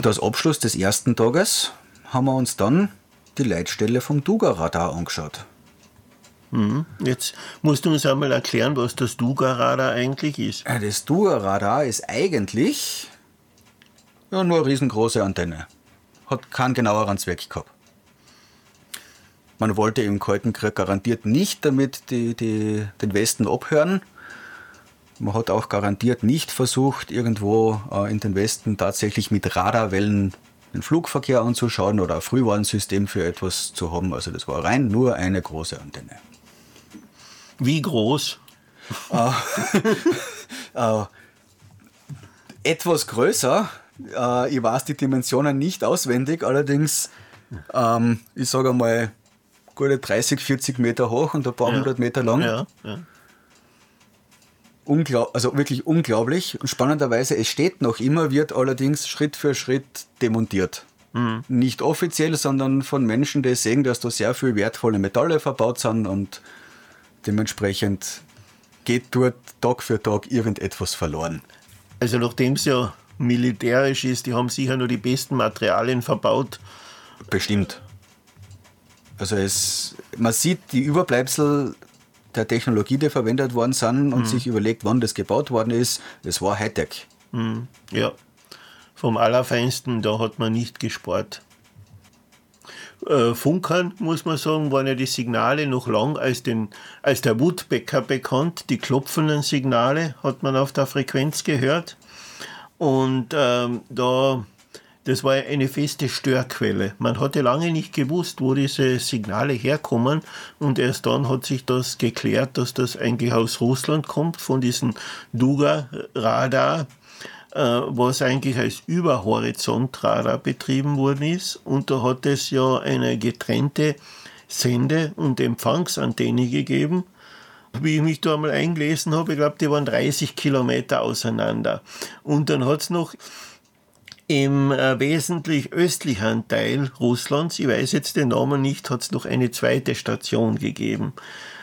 Und als Abschluss des ersten Tages haben wir uns dann die Leitstelle vom Duga-Radar angeschaut. Jetzt musst du uns einmal erklären, was das Duga-Radar eigentlich ist. Das Duga-Radar ist eigentlich nur eine riesengroße Antenne. Hat keinen genaueren Zweck gehabt. Man wollte im Kalten Krieg garantiert nicht damit den Westen abhören. Man hat auch garantiert nicht versucht, irgendwo in den Westen tatsächlich mit Radarwellen den Flugverkehr anzuschauen oder ein Frühwarnsystem für etwas zu haben. Also das war rein nur eine große Antenne. Wie groß? Etwas größer. Ich weiß die Dimensionen nicht auswendig, allerdings, ich sage einmal, gute 30, 40 Meter hoch und ein paar hundert Meter lang. Ja. Also wirklich unglaublich. Und spannenderweise, es steht noch immer, wird allerdings Schritt für Schritt demontiert. Nicht offiziell, sondern von Menschen, die sehen, dass da sehr viele wertvolle Metalle verbaut sind und dementsprechend geht dort Tag für Tag irgendetwas verloren. Also nachdem es ja militärisch ist, die haben sicher nur die besten Materialien verbaut. Bestimmt. Also man sieht die Überbleibsel der Technologie, die verwendet worden sind und sich überlegt, wann das gebaut worden ist. Es war Hightech. Ja, vom Allerfeinsten, da hat man nicht gespart. Funkern, muss man sagen, waren ja die Signale noch lang als der Woodpecker bekannt. Die klopfenden Signale hat man auf der Frequenz gehört. Und das war eine feste Störquelle. Man hatte lange nicht gewusst, wo diese Signale herkommen. Und erst dann hat sich das geklärt, dass das eigentlich aus Russland kommt, von diesem Duga-Radar, was eigentlich als Überhorizontradar betrieben worden ist. Und da hat es ja eine getrennte Sende- und Empfangsantenne gegeben. Wie ich mich da einmal eingelesen habe, ich glaube, die waren 30 Kilometer auseinander. Und dann hat es noch im wesentlich östlichen Teil Russlands, ich weiß jetzt den Namen nicht, hat es noch eine zweite Station gegeben.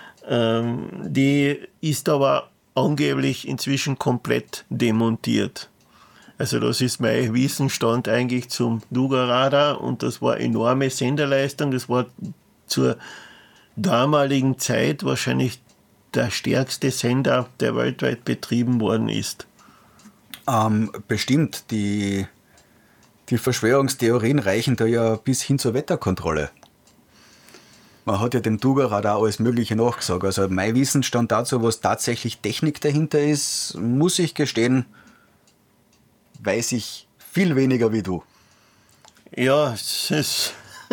Die ist aber angeblich inzwischen komplett demontiert. Also das ist mein Wissensstand eigentlich zum Duga-Radar und das war enorme Senderleistung. Das war zur damaligen Zeit wahrscheinlich der stärkste Sender, der weltweit betrieben worden ist. Bestimmt. Die Verschwörungstheorien reichen da ja bis hin zur Wetterkontrolle. Man hat ja dem Duga-Radar alles Mögliche nachgesagt. Also mein Wissensstand dazu, was tatsächlich Technik dahinter ist, muss ich gestehen, weiß ich viel weniger wie du. Ja, es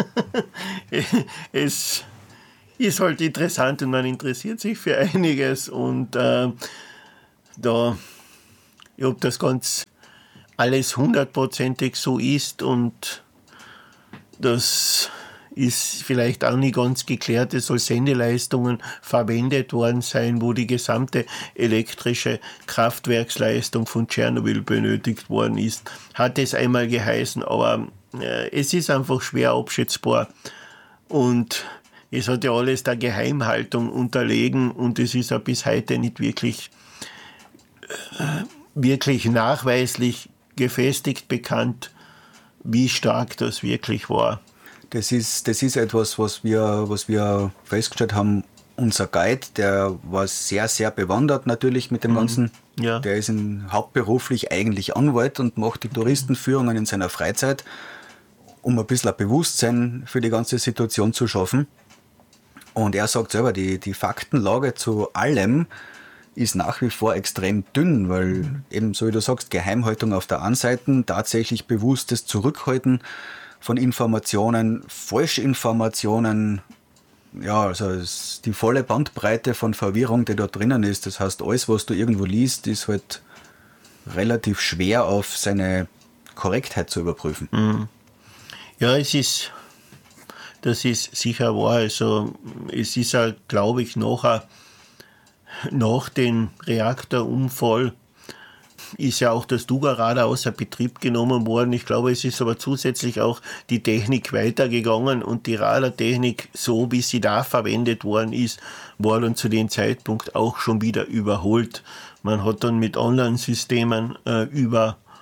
ist halt interessant und man interessiert sich für einiges und ob das ganz alles 100%ig so ist und das ist vielleicht auch nicht ganz geklärt. Es soll Sendeleistungen verwendet worden sein, wo die gesamte elektrische Kraftwerksleistung von Tschernobyl benötigt worden ist. Hat es einmal geheißen, aber es ist einfach schwer abschätzbar. Und es hat ja alles der Geheimhaltung unterlegen und es ist ja bis heute nicht wirklich nachweislich gefestigt bekannt, wie stark das wirklich war. Das ist etwas, was wir festgestellt haben. Unser Guide, der war sehr, sehr bewandert natürlich mit dem Ganzen. Ja. Der ist hauptberuflich eigentlich Anwalt und macht die Touristenführungen in seiner Freizeit, um ein bisschen ein Bewusstsein für die ganze Situation zu schaffen. Und er sagt selber, die Faktenlage zu allem ist nach wie vor extrem dünn, weil eben, so wie du sagst, Geheimhaltung auf der einen Seite, tatsächlich bewusstes Zurückhalten von Informationen, Falschinformationen, ja, also die volle Bandbreite von Verwirrung, die da drinnen ist. Das heißt, alles, was du irgendwo liest, ist halt relativ schwer auf seine Korrektheit zu überprüfen. Ja, das ist sicher wahr. Also es ist halt, glaube ich, nach dem Reaktorunfall ist ja auch das Duga-Radar außer Betrieb genommen worden. Ich glaube, es ist aber zusätzlich auch die Technik weitergegangen und die Radartechnik, so wie sie da verwendet worden ist, war dann zu dem Zeitpunkt auch schon wieder überholt. Man hat dann mit Online-Systemen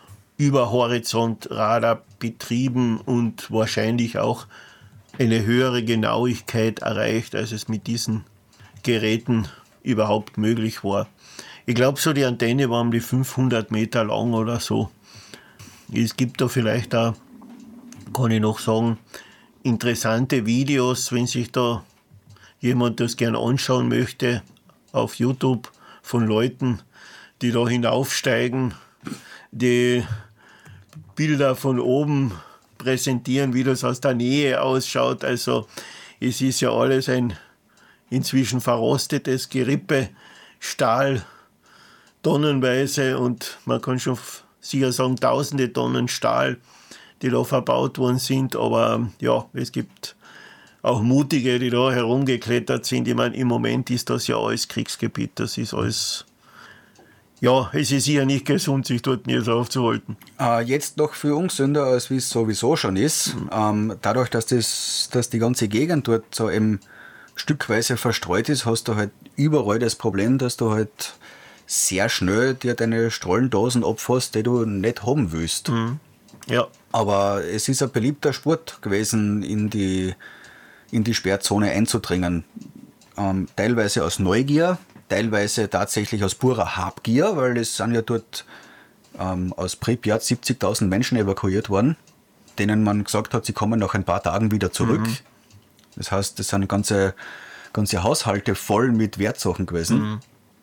über Horizontradar betrieben und wahrscheinlich auch eine höhere Genauigkeit erreicht, als es mit diesen Geräten überhaupt möglich war. Ich glaube, so die Antenne war um die 500 Meter lang oder so. Es gibt da vielleicht auch, kann ich noch sagen, interessante Videos, wenn sich da jemand das gerne anschauen möchte, auf YouTube von Leuten, die da hinaufsteigen, die Bilder von oben präsentieren, wie das aus der Nähe ausschaut. Also es ist ja alles ein inzwischen verrostetes Gerippe, Stahl, tonnenweise, und man kann schon sicher sagen, tausende Tonnen Stahl, die da verbaut worden sind. Aber ja, es gibt auch Mutige, die da herumgeklettert sind. Ich meine, im Moment ist das ja alles Kriegsgebiet. Das ist alles, ja, es ist sicher nicht gesund, sich dort jetzt aufzuhalten. Jetzt noch viel ungesünder, als wie es sowieso schon ist. Dadurch, dass die ganze Gegend dort so eben stückweise verstreut ist, hast du halt überall das Problem, dass du halt sehr schnell dir deine Strahlendosen abfasst, die du nicht haben willst. Ja. Aber es ist ein beliebter Sport gewesen, in die Sperrzone einzudringen. Teilweise aus Neugier, teilweise tatsächlich aus purer Habgier, weil es sind ja dort aus Pripyat 70.000 Menschen evakuiert worden, denen man gesagt hat, sie kommen nach ein paar Tagen wieder zurück. Das heißt, das sind ganze Haushalte voll mit Wertsachen gewesen.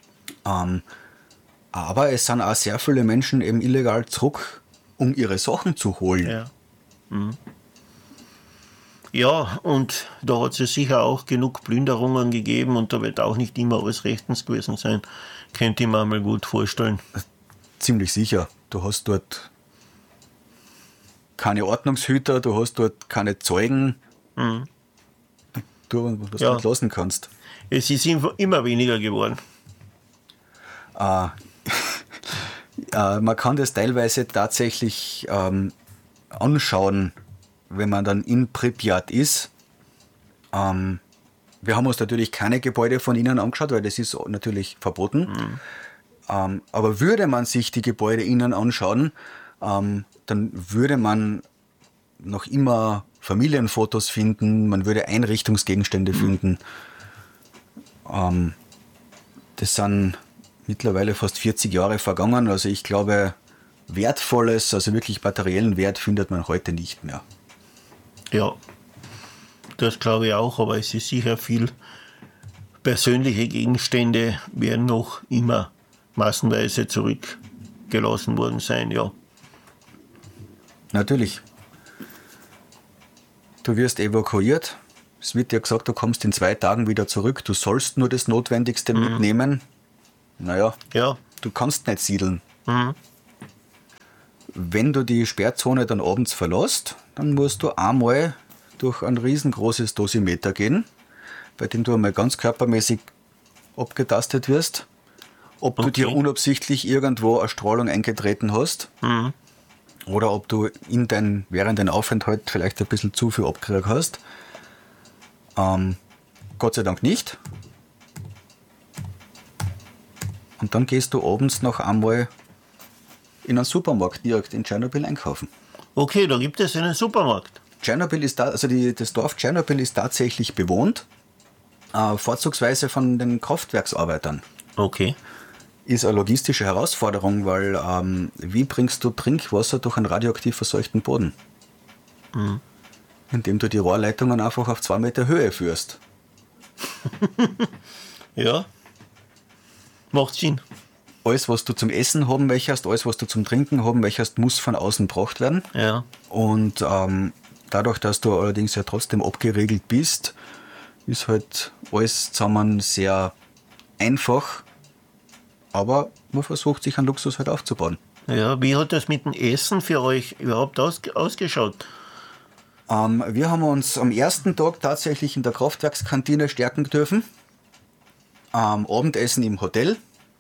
Aber es sind auch sehr viele Menschen eben illegal zurück, um ihre Sachen zu holen. Ja. Ja, und da hat es sicher auch genug Plünderungen gegeben und da wird auch nicht immer alles rechtens gewesen sein. Könnte ich mir mal gut vorstellen. Ziemlich sicher. Du hast dort keine Ordnungshüter, du hast dort keine Zeugen, du nicht lassen kannst. Es ist immer weniger geworden. Man kann das teilweise tatsächlich anschauen, wenn man dann in Pripyat ist. Wir haben uns natürlich keine Gebäude von innen angeschaut, weil das ist natürlich verboten. Aber würde man sich die Gebäude innen anschauen, dann würde man noch immer Familienfotos finden, man würde Einrichtungsgegenstände finden. Das sind mittlerweile fast 40 Jahre vergangen. Also ich glaube, Wertvolles, also wirklich materiellen Wert findet man heute nicht mehr. Ja, das glaube ich auch, aber es ist sicher viel persönliche Gegenstände werden noch immer massenweise zurückgelassen worden sein, ja. Natürlich. Du wirst evakuiert. Es wird dir gesagt, du kommst in 2 Tagen wieder zurück. Du sollst nur das Notwendigste mitnehmen. Naja, ja. Du kannst nicht siedeln. Wenn du die Sperrzone dann abends verlässt, dann musst du einmal durch ein riesengroßes Dosimeter gehen, bei dem du einmal ganz körpermäßig abgetastet wirst, ob du dir unabsichtlich irgendwo eine Strahlung eingetreten hast oder ob du während deinem Aufenthalt vielleicht ein bisschen zu viel abgekriegt hast. Gott sei Dank nicht. Und dann gehst du abends noch einmal in einen Supermarkt direkt in Tschernobyl einkaufen. Okay, da gibt es einen Supermarkt. Tschernobyl ist das Dorf Tschernobyl ist tatsächlich bewohnt, vorzugsweise von den Kraftwerksarbeitern. Okay. Ist eine logistische Herausforderung, weil wie bringst du Trinkwasser durch einen radioaktiv verseuchten Boden? Indem du die Rohrleitungen einfach auf 2 Meter Höhe führst. Ja, macht Sinn. Alles, was du zum Essen haben möchtest, alles, was du zum Trinken haben möchtest, muss von außen gebracht werden. Ja. Und dadurch, dass du allerdings ja trotzdem abgeriegelt bist, ist halt alles zusammen sehr einfach. Aber man versucht, sich einen Luxus halt aufzubauen. Ja, wie hat das mit dem Essen für euch überhaupt ausgeschaut? Wir haben uns am ersten Tag tatsächlich in der Kraftwerkskantine stärken dürfen. Abendessen im Hotel.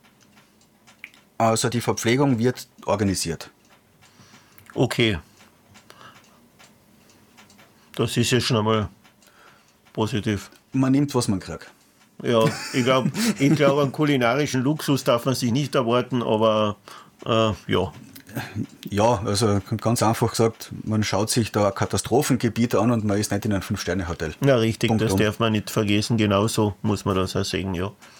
Also die Verpflegung wird organisiert. Okay. Das ist ja schon einmal positiv. Man nimmt, was man kriegt. Ja, ich glaube, einen kulinarischen Luxus darf man sich nicht erwarten, aber ja. Ja, also ganz einfach gesagt, man schaut sich da ein Katastrophengebiet an und man ist nicht in einem 5-Sterne-Hotel. Ja, richtig, Punkt das um. darf man nicht vergessen. Genauso muss man das auch sehen, ja.